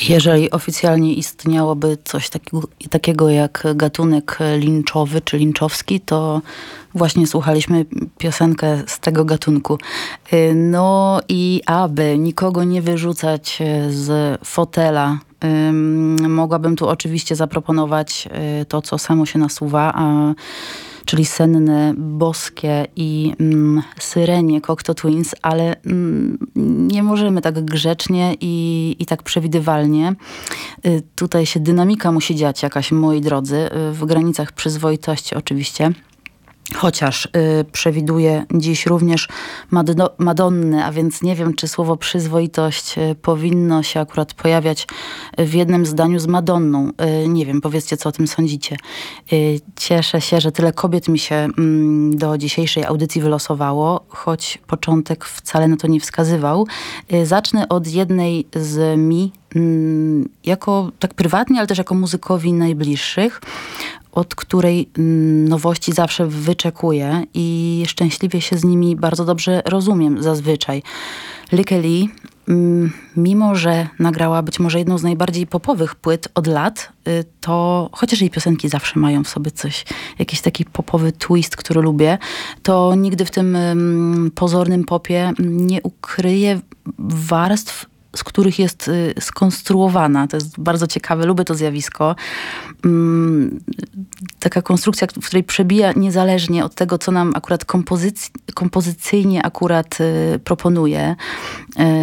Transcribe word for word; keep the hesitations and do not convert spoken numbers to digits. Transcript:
Jeżeli oficjalnie istniałoby coś takiego, takiego jak gatunek linczowy czy linczowski, to właśnie słuchaliśmy piosenkę z tego gatunku. No i aby nikogo nie wyrzucać z fotela, mogłabym tu oczywiście zaproponować to, co samo się nasuwa, a czyli Senne Boskie i mm, Syrenie Cocteau Twins, ale mm, nie możemy tak grzecznie i, i tak przewidywalnie. Y, tutaj się dynamika musi dziać jakaś, moi drodzy, y, w granicach przyzwoitości oczywiście. Chociaż y, przewiduję dziś również Madno, Madonnę, a więc nie wiem, czy słowo przyzwoitość y, powinno się akurat pojawiać w jednym zdaniu z Madonną. Y, nie wiem, powiedzcie, co o tym sądzicie. Y, cieszę się, że tyle kobiet mi się mm, do dzisiejszej audycji wylosowało, choć początek wcale na to nie wskazywał. Y, zacznę od jednej z mi, mm, jako tak prywatnie, ale też jako muzykowi najbliższych, od której nowości zawsze wyczekuję i szczęśliwie się z nimi bardzo dobrze rozumiem zazwyczaj. Lykke Li, mimo że nagrała być może jedną z najbardziej popowych płyt od lat, to chociaż jej piosenki zawsze mają w sobie coś, jakiś taki popowy twist, który lubię, to nigdy w tym pozornym popie nie ukryje warstw, z których jest y, skonstruowana. To jest bardzo ciekawe, lubię to zjawisko. Mm, taka konstrukcja, w której przebija niezależnie od tego, co nam akurat kompozyc- kompozycyjnie akurat y, proponuje. Y,